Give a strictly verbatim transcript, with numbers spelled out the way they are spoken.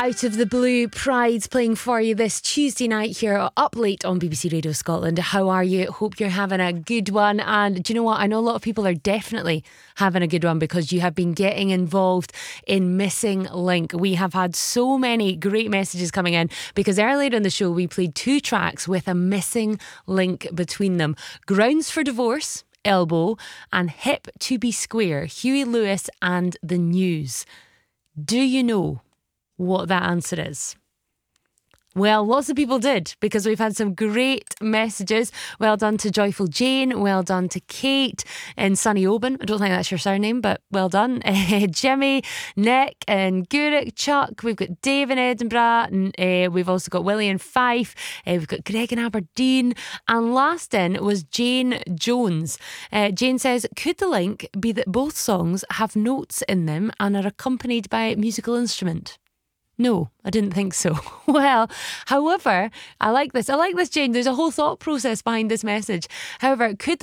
Out of the blue, Pride's playing for you this Tuesday night here Up Late on B B C Radio Scotland. How are you? Hope you're having a good one. And do you know what? I know a lot of people are definitely having a good one because you have been getting involved in Missing Link. We have had so many great messages coming in because earlier in the show we played two tracks with a missing link between them. Grounds for Divorce, Elbow, and Hip to be Square, Huey Lewis and The News. Do you know what that answer is? Well, lots of people did because we've had some great messages. Well done to Joyful Jane, well done to Kate and Sunny Oban. I don't think that's your surname, but well done. Uh, Jimmy, Nick and Guruk, Chuck. We've got Dave in Edinburgh. And, uh, we've also got Willie in Fife. Uh, we've got Greg in Aberdeen. And last in was Jane Jones. Uh, Jane says, could the link be that both songs have notes in them and are accompanied by a musical instrument? No, I didn't think so. Well, however, I like this. I like this, Jane. There's a whole thought process behind this message. However, could